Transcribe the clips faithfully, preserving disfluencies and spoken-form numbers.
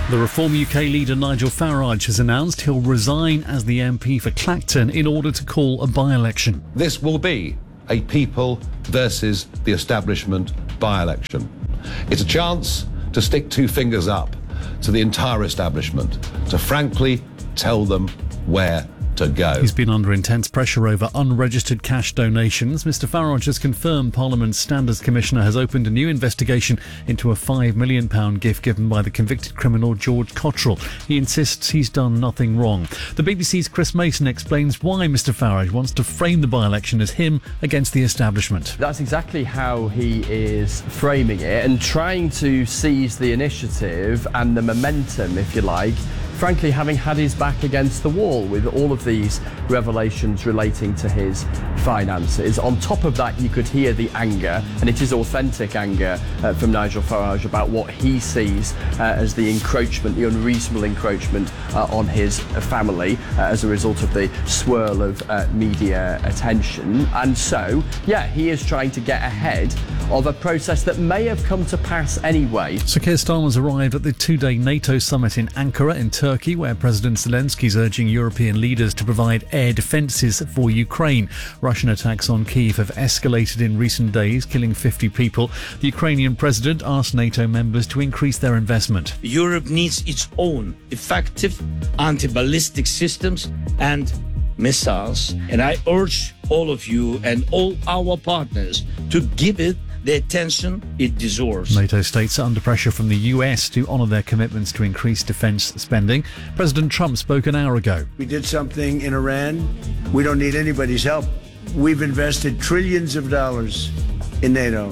The Reform U K leader Nigel Farage has announced he'll resign as the M P for Clacton in order to call a by-election. This will be a people versus the establishment by-election. It's a chance to stick two fingers up to the entire establishment, to frankly tell them where to go. He's been under intense pressure over unregistered cash donations. Mister Farage has confirmed Parliament's Standards Commissioner has opened a new investigation into a five million pounds gift given by the convicted criminal George Cottrell. He insists he's done nothing wrong. The B B C's Chris Mason explains why Mister Farage wants to frame the by-election as him against the establishment. That's exactly how he is framing it and trying to seize the initiative and the momentum, if you like, frankly, having had his back against the wall with all of these revelations relating to his finances. On top of that, you could hear the anger, and it is authentic anger uh, from Nigel Farage about what he sees uh, as the encroachment, the unreasonable encroachment uh, on his family uh, as a result of the swirl of uh, media attention. And so, yeah, he is trying to get ahead of a process that may have come to pass anyway. Sir Keir Starmer's arrived at the two-day NATO summit in Ankara in Turkey, where President Zelensky is urging European leaders to provide air defences for Ukraine. Russian attacks on Kyiv have escalated in recent days, killing fifty people. The Ukrainian president asked NATO members to increase their investment. Europe needs its own effective anti-ballistic systems and missiles, and I urge all of you and all our partners to give it the attention it deserves. NATO states are under pressure from the U S to honour their commitments to increase defence spending. President Trump spoke an hour ago. We did something in Iran. We don't need anybody's help. We've invested trillions of dollars in NATO.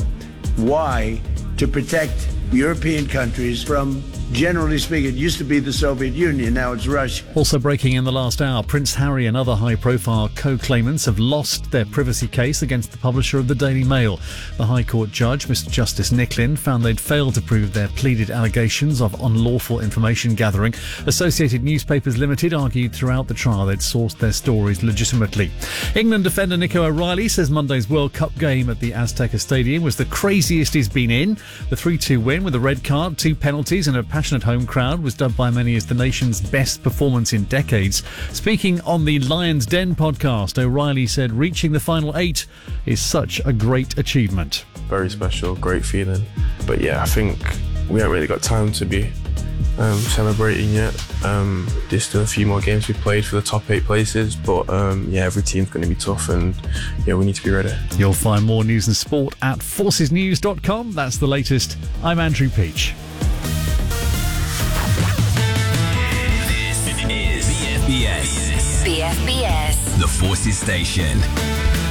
Why? To protect European countries from, generally speaking, it used to be the Soviet Union, now it's Russia. Also breaking in the last hour, Prince Harry and other high-profile co-claimants have lost their privacy case against the publisher of the Daily Mail. The High Court judge, Mister Justice Nicklin, found they'd failed to prove their pleaded allegations of unlawful information gathering. Associated Newspapers Limited argued throughout the trial they'd sourced their stories legitimately. England defender Nico O'Reilly says Monday's World Cup game at the Azteca Stadium was the craziest he's been in. The three two win with a red card, two penalties and a passionate home crowd was dubbed by many as the nation's best performance in decades. Speaking on the Lions Den podcast, O'Reilly said reaching the final eight is such a great achievement. Very special, great feeling. But yeah, I think we haven't really got time to be um, celebrating yet. Um, there's still a few more games we played for the top eight places, but um, yeah, every team's going to be tough and yeah, we need to be ready. You'll find more news and sport at forces news dot com. That's the latest. I'm Andrew Peach. B F B S. B F B S. The Forces Station.